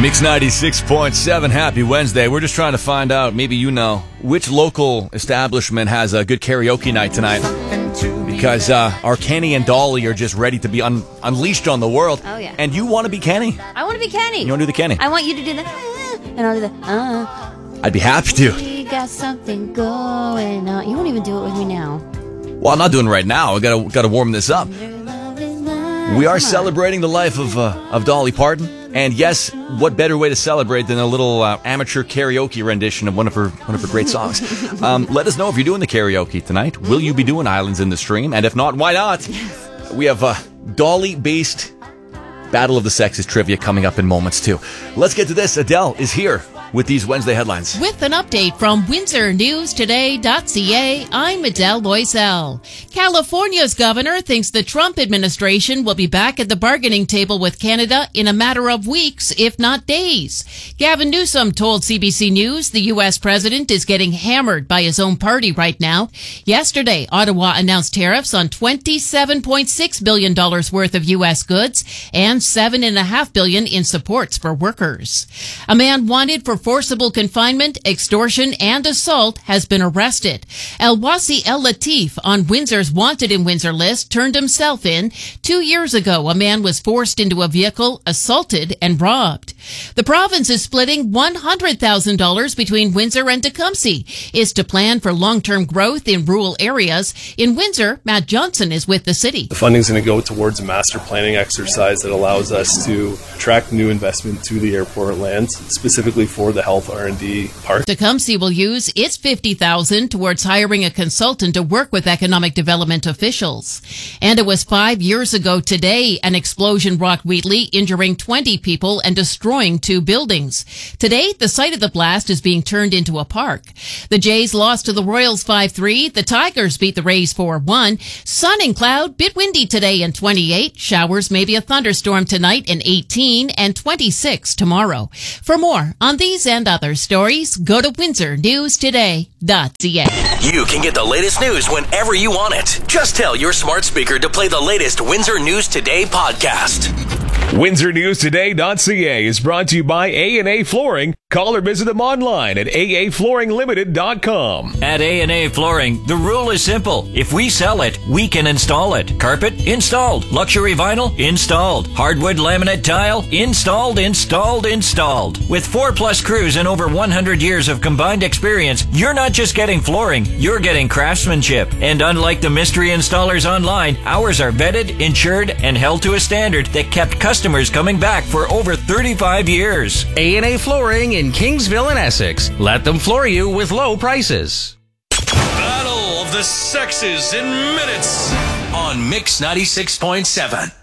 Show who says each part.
Speaker 1: Mix 96.7, happy Wednesday. We're just trying to find out, maybe you know, which local establishment has a good karaoke night tonight. Because our Kenny and Dolly are just ready to be unleashed on the world.
Speaker 2: Oh, yeah.
Speaker 1: And you want to be Kenny.
Speaker 2: I want to be Kenny.
Speaker 1: You want to do the Kenny?
Speaker 2: I want you to do the and I'll do the
Speaker 1: I'd be happy to.
Speaker 2: We got something going on. You won't even do it with me now.
Speaker 1: Well, I'm not doing it right now. I gotta warm this up. We are celebrating the life of Dolly Parton. And yes, what better way to celebrate than a little amateur karaoke rendition of one of her great songs. Let us know if you're doing the karaoke tonight. Will you be doing Islands in the Stream? And if not, why not? We have Dolly-based Battle of the Sexes trivia coming up in moments, too. Let's get to this. Adele is here with these Wednesday headlines.
Speaker 3: With an update from WindsorNewsToday.ca, I'm Adele Loisel. California's governor thinks the Trump administration will be back at the bargaining table with Canada in a matter of weeks, if not days. Gavin Newsom told CBC News the U.S. president is getting hammered by his own party right now. Yesterday, Ottawa announced tariffs on $27.6 billion worth of U.S. goods and $7.5 billion in supports for workers. A man wanted for forcible confinement, extortion, and assault has been arrested. El-Wasi El-Latif on Windsor's Wanted in Windsor list turned himself in. 2 years ago, a man was forced into a vehicle, assaulted, and robbed. The province is splitting $100,000 between Windsor and Tecumseh. Is to plan for long-term growth in rural areas. In Windsor, Matt Johnson is with the city.
Speaker 4: The funding is going to go towards a master planning exercise that allows us to attract new investment to the airport lands, specifically for the health R&D part.
Speaker 3: Tecumseh will use its $50,000 towards hiring a consultant to work with economic development officials. And it was 5 years ago today an explosion rocked Wheatley, injuring 20 people and destroying 2 buildings. Today, the site of the blast is being turned into a park. The Jays lost to the Royals 5-3. The Tigers beat the Rays 4-1. Sun and cloud, bit windy today and 28. Showers, maybe a thunderstorm tonight and 18 and 26 tomorrow. For more on these and other stories, go to WindsorNewsToday.ca.
Speaker 5: You can get the latest news whenever you want it. Just tell your smart speaker to play the latest Windsor News Today podcast.
Speaker 6: WindsorNewsToday.ca is brought to you by A&A Flooring. Call or visit them online at aaflooringlimited.com.
Speaker 7: At A&A Flooring, the rule is simple. If we sell it, we can install it. Carpet? Installed. Luxury vinyl? Installed. Hardwood laminate tile? Installed. With 4+ crews and over 100 years of combined experience, you're not just getting flooring, you're getting craftsmanship. And unlike the mystery installers online, ours are vetted, insured, and held to a standard that kept customers coming back for over 35 years.
Speaker 8: A&A Flooring in Kingsville and Essex. Let them floor you with low prices.
Speaker 5: Battle of the Sexes in minutes on Mix 96.7.